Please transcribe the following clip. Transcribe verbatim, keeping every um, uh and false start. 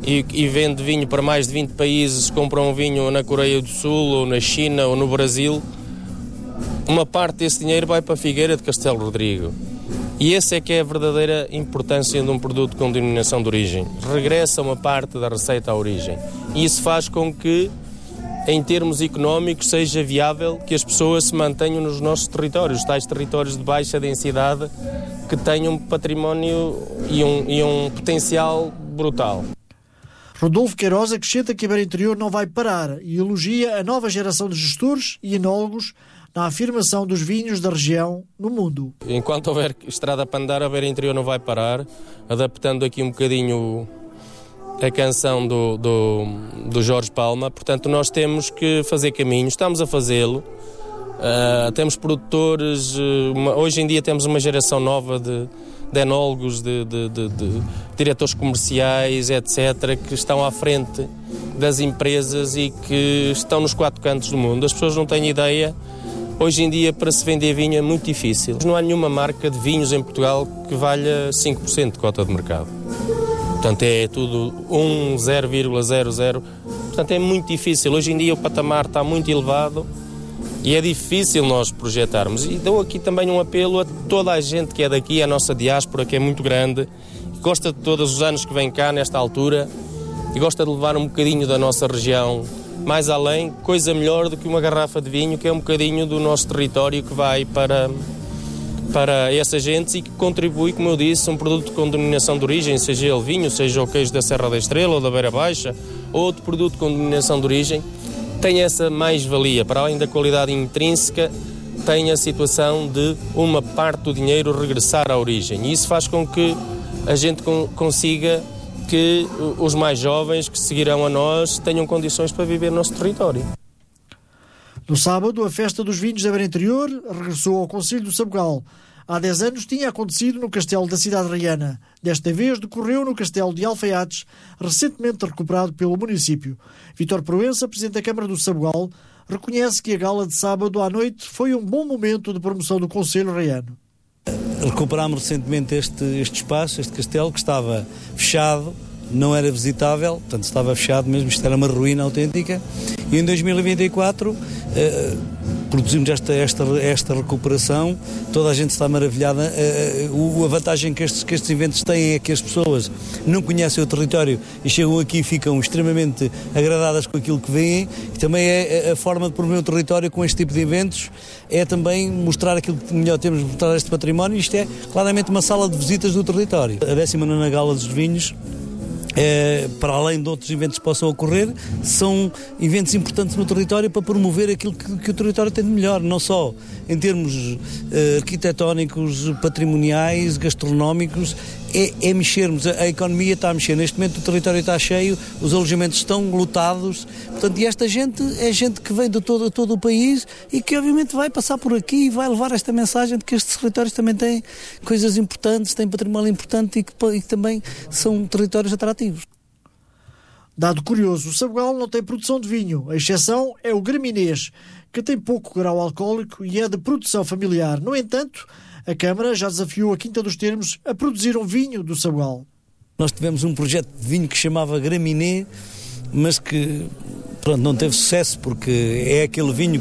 e, e vende vinho para mais de vinte países, compram um vinho na Coreia do Sul, ou na China, ou no Brasil, uma parte desse dinheiro vai para a Figueira de Castelo Rodrigo. E essa é que é a verdadeira importância de um produto com denominação de origem. Regressa uma parte da receita à origem. E isso faz com que, em termos económicos, seja viável que as pessoas se mantenham nos nossos territórios, tais territórios de baixa densidade, que tenham património e um, e um potencial brutal. Rodolfo Queiroz acrescenta que a Beira Interior não vai parar e elogia a nova geração de gestores e enólogos na afirmação dos vinhos da região no mundo. Enquanto houver estrada para andar, a Beira Interior não vai parar, adaptando aqui um bocadinho a canção do, do, do Jorge Palma. Portanto, nós temos que fazer caminho, estamos a fazê-lo. Uh, temos produtores, uma, hoje em dia temos uma geração nova de, de enólogos, de, de, de, de diretores comerciais, etcétera, que estão à frente das empresas e que estão nos quatro cantos do mundo. As pessoas não têm ideia. Hoje em dia, para se vender vinho é muito difícil. Não há nenhuma marca de vinhos em Portugal que valha cinco por cento de cota de mercado. Portanto, é tudo um, zero vírgula zero zero. Portanto, é muito difícil. Hoje em dia o patamar está muito elevado e é difícil nós projetarmos. E dou aqui também um apelo a toda a gente que é daqui, a nossa diáspora, que é muito grande, que gosta de todos os anos que vem cá nesta altura e gosta de levar um bocadinho da nossa região mais além, coisa melhor do que uma garrafa de vinho, que é um bocadinho do nosso território que vai para, para essa gente e que contribui, como eu disse, um produto com denominação de origem, seja ele vinho, seja o queijo da Serra da Estrela ou da Beira Baixa, ou outro produto com denominação de origem, tem essa mais-valia, para além da qualidade intrínseca, tem a situação de uma parte do dinheiro regressar à origem. E isso faz com que a gente consiga que os mais jovens que seguirão a nós tenham condições para viver no nosso território. No sábado, a Festa dos Vinhos da Beira Interior regressou ao Concelho do Sabugal. Há dez anos tinha acontecido no Castelo da Cidade Reana. Desta vez decorreu no Castelo de Alfaiates, recentemente recuperado pelo município. Vítor Proença, Presidente da Câmara do Sabugal, reconhece que a gala de sábado à noite foi um bom momento de promoção do Concelho Reano. Recuperámos recentemente este, este espaço, este castelo, que estava fechado, não era visitável, portanto estava fechado mesmo, isto era uma ruína autêntica. E em dois mil e vinte e quatro eh, produzimos esta, esta, esta recuperação, toda a gente está maravilhada. Eh, a vantagem que estes, que estes eventos têm é que as pessoas não conhecem o território e chegam aqui e ficam extremamente agradadas com aquilo que veem. E também é a forma de promover o território com este tipo de eventos, é também mostrar aquilo que melhor temos de mostrar este património. Isto é claramente uma sala de visitas do território. A décima nona Gala dos Vinhos, É, para além de outros eventos que possam ocorrer, são eventos importantes no território para promover aquilo que, que o território tem de melhor, não só em termos uh, arquitetónicos, patrimoniais, gastronómicos, é, é mexermos, a, a economia está a mexer, neste momento o território está cheio, os alojamentos estão lotados, portanto, e esta gente é gente que vem de todo, todo o país e que obviamente vai passar por aqui e vai levar esta mensagem de que estes territórios também têm coisas importantes, têm património importante e que, e que também são territórios atrativos. Dado curioso, o Sabugal não tem produção de vinho. A exceção é o Graminês, que tem pouco grau alcoólico e é de produção familiar. No entanto, a Câmara já desafiou a Quinta dos Termos a produzir um vinho do Sabugal. Nós tivemos um projeto de vinho que chamava Graminê, mas que pronto, não teve sucesso, porque é aquele vinho